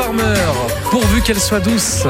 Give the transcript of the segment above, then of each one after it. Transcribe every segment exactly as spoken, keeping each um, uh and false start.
Farmer, pourvu qu'elle soit douce.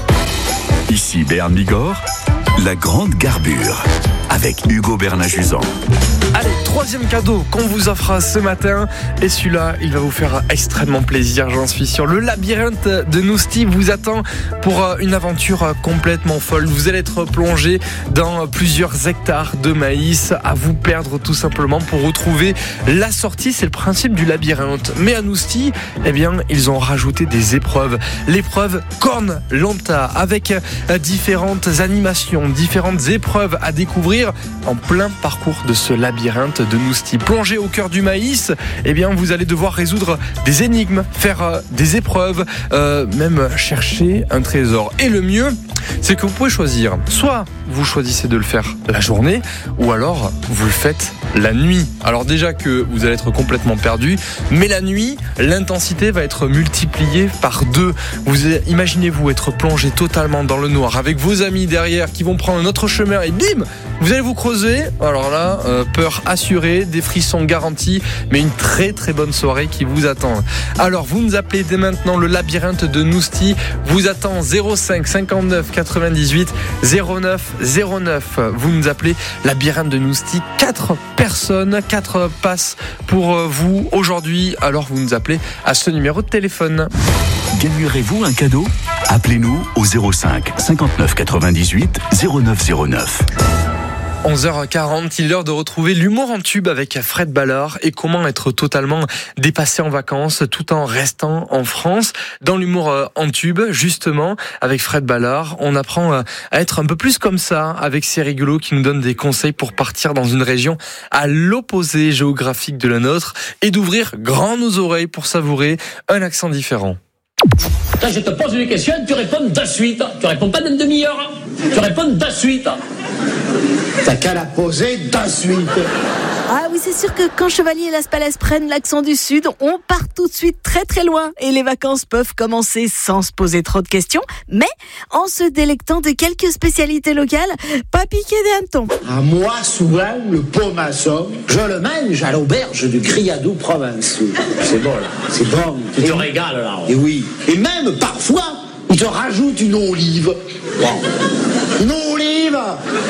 Ici Béarn Bigorre, la grande garbure, avec Hugo Bernat-Juzan. Allez, troisième cadeau qu'on vous offre ce matin. Et celui-là, il va vous faire extrêmement plaisir, j'en suis sûr. Le labyrinthe de Nousty vous attend pour une aventure complètement folle. Vous allez être plongé dans plusieurs hectares de maïs, à vous perdre tout simplement pour retrouver la sortie. C'est le principe du labyrinthe. Mais à Nousty, eh bien, ils ont rajouté des épreuves. L'épreuve Corne Lanta, avec différentes animations, différentes épreuves à découvrir en plein parcours de ce labyrinthe de Nousty. Plongé au cœur du maïs, eh bien vous allez devoir résoudre des énigmes, faire euh, des épreuves, euh, même chercher un trésor. Et le mieux, c'est que vous pouvez choisir. Soit vous choisissez de le faire la journée, ou alors vous le faites la nuit. Alors déjà que vous allez être complètement perdu, mais la nuit, l'intensité va être multipliée par deux. Vous imaginez-vous être plongé totalement dans le noir avec vos amis derrière qui vont prendre un autre chemin et bim, vous allez vous creuser. Alors là, euh, peur assurée, des frissons garantis, mais une très très bonne soirée qui vous attend. Alors vous nous appelez dès maintenant, le labyrinthe de Nousty vous attend. Zéro cinq cinquante-neuf quatre-vingt-dix-huit zéro neuf zéro neuf. Vous nous appelez, labyrinthe de Nousty, quatre personnes, quatre passes pour vous aujourd'hui. Alors vous nous appelez à ce numéro de téléphone. Gagnerez-vous un cadeau ? Appelez-nous au zéro cinq cinquante-neuf quatre-vingt-dix-huit zéro neuf zéro neuf. onze heures quarante, il est l'heure de retrouver l'humour en tube avec Fred Ballard et comment être totalement dépassé en vacances tout en restant en France. Dans l'humour en tube, justement, avec Fred Ballard, on apprend à être un peu plus comme ça avec ces rigolos qui nous donnent des conseils pour partir dans une région à l'opposé géographique de la nôtre et d'ouvrir grand nos oreilles pour savourer un accent différent. Quand je te pose une question, tu réponds de suite. Tu réponds pas d'une demi-heure. Tu réponds de suite. T'as qu'à la poser de suite. Ah oui, c'est sûr que quand Chevalier et Las Palais prennent l'accent du Sud, on part tout de suite très très loin. Et les vacances peuvent commencer sans se poser trop de questions, mais en se délectant de quelques spécialités locales, pas piqué des hannetons. À moi, souvent, le pomasson, je le mange à l'auberge du Criadou provençaux. C'est bon, là. C'est bon. Tu te régales, là. Et oui. Et même, parfois, ils te rajoutent une olive. Wow. Une olive.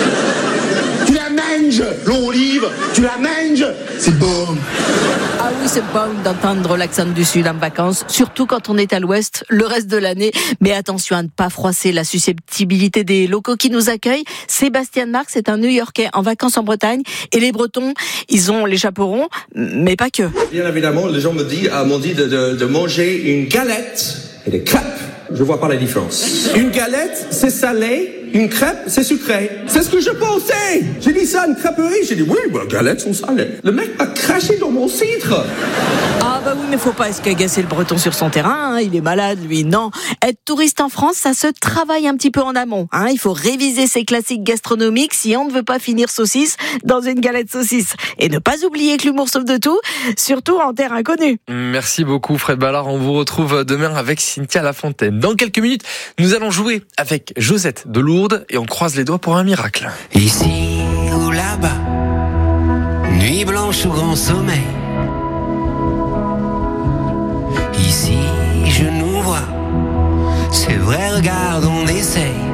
Tu la manges, l'olive. Tu la manges. C'est bon. Ah oui, c'est bon d'entendre l'accent du Sud en vacances, surtout quand on est à l'Ouest le reste de l'année. Mais attention à ne pas froisser la susceptibilité des locaux qui nous accueillent. Sébastien Marx est un New-Yorkais en vacances en Bretagne. Et les Bretons, ils ont les chaperons, mais pas que. Bien évidemment, les gens me disent, m'ont dit de, de, de manger une galette et des crêpes. Je vois pas la différence. Une galette, c'est salé. Une crêpe, c'est sucré. C'est ce que je pensais. J'ai dit ça à une crêperie. J'ai dit, oui, bah, galettes sont salées. Le mec a craché dans mon cidre. Ah bah oui, mais faut pas escagacer le Breton sur son terrain, hein. Il est malade, lui, non. Être touriste en France, ça se travaille un petit peu en amont, hein. Il faut réviser ses classiques gastronomiques si on ne veut pas finir saucisse dans une galette saucisse. Et ne pas oublier que l'humour sauve de tout, surtout en terre inconnue. Merci beaucoup Fred Ballard, on vous retrouve demain avec Cynthia Lafontaine. Dans quelques minutes, nous allons jouer avec Josette de Lourdes et on croise les doigts pour un miracle. Ici ou là-bas, nuit blanche ou grand sommeil. Ici je nous vois, c'est vrai, regarde, on essaye.